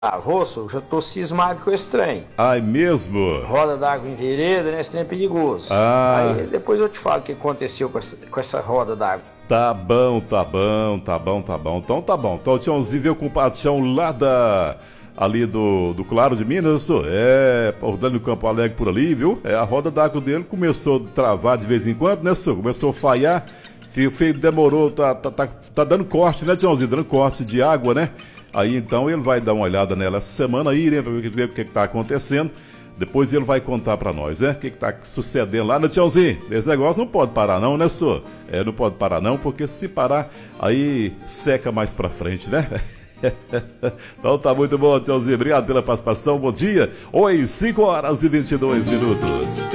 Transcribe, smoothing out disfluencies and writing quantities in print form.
Rosso, já tô cismado com esse trem. Ai, mesmo? Roda d'água em vereda, né? Esse trem é perigoso. Ah. Aí depois eu te falo o que aconteceu com essa roda d'água. Tá bom. Então tá bom. Então o Tiãozinho veio com o Patião lá ali do Claro de Minas, rodando no Campo Alegre por ali, viu? A roda d'água dele começou a travar de vez em quando, né, senhor? Começou a falhar, demorou, tá dando corte, né, Tiãozinho? Dando corte de água, né? Aí então ele vai dar uma olhada nela essa semana aí, né, pra ver o que tá acontecendo. Depois ele vai contar pra nós, né? O que tá sucedendo lá, né, Tiãozinho? Esse negócio não pode parar não, né, senhor? Não pode parar não, porque se parar, aí seca mais pra frente, né? Então tá muito bom, Tiãozinho. Obrigado pela participação, bom dia. Oi, 5 horas e 22 minutos.